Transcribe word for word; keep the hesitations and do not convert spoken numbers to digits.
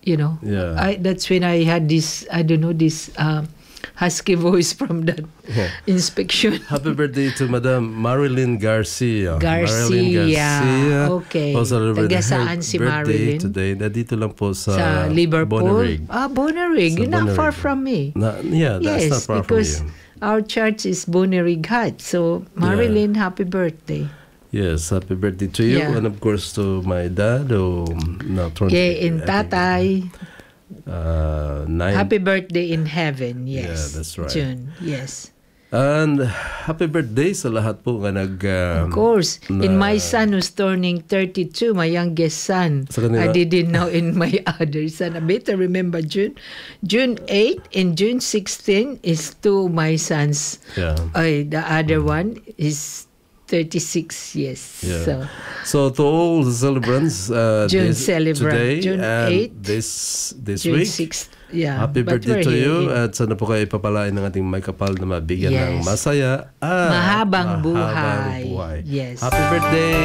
you know, Yeah. I that's when I had this, I don't know, this um, husky voice from that Yeah. inspection. Happy birthday to Madam Marilyn Garcia. Marilyn Garcia. Okay. Also celebrated Taga her saan si birthday Marilyn? today. Nandito lang po sa, Sa Liverpool. Bonnyrigg. Ah, Bonnyrigg. Sa You're not far Bonnyrigg. from me. Na, yeah, that's Yes, not far from because you. our church is Bonnyrigg Heights. So, Marilyn, happy birthday. Yes, happy birthday to you. Yeah. And of course to my dad who now turned Yeah, in I think, Tatay. uh, nine. Happy birthday in heaven. Yes. Yeah, that's right. June. Yes. And happy birthday sa lahat po nga nag... um, Of course. na- In my son who's turning thirty-two, my youngest son. Sa kanila- I didn't know in my other son. I better remember June. June eighth and June sixteenth is two of my sons. Yeah. Ay, the other one is thirty-six years. Yeah. So, So to all the celebrants uh, June this, celebrant, today June and eighth, this this June week, sixth. Yeah. happy but birthday we're to here you in- at sana po kayo ipapalain ng ating may kapal na mabigyan ng Yes. masaya at Mahabang mahabang buhay. buhay. Yes. Happy birthday!